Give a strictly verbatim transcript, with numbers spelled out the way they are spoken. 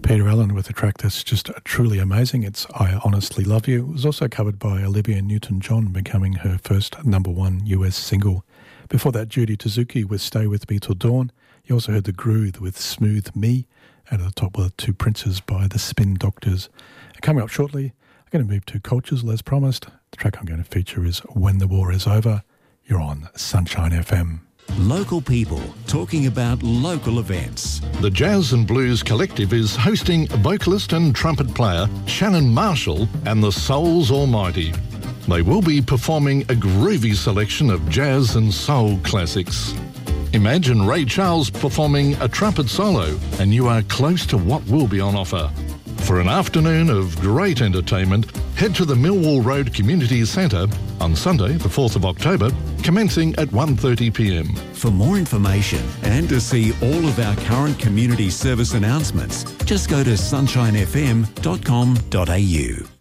Peter Allen with a track that's just truly amazing. It's I Honestly Love You. It was also covered by Olivia Newton-John, becoming her first number one U S single. Before that, Judy Tezuki with Stay With Me Till Dawn. You also heard The Groove with Smooth Me. And at the top were Two Princes by the Spin Doctors. And coming up shortly, I'm going to move to Cultures, as promised. The track I'm going to feature is When the War Is Over. You're on Sunshine F M. Local people talking about local events. The Jazz and Blues Collective is hosting vocalist and trumpet player Shannon Marshall and the Souls Almighty. They will be performing a groovy selection of jazz and soul classics. Imagine Ray Charles performing a trumpet solo, and you are close to what will be on offer. For an afternoon of great entertainment, head to the Millwall Road Community Centre on Sunday, the fourth of October, commencing at one thirty p m. For more information and to see all of our current community service announcements, just go to sunshine f m dot com dot a u.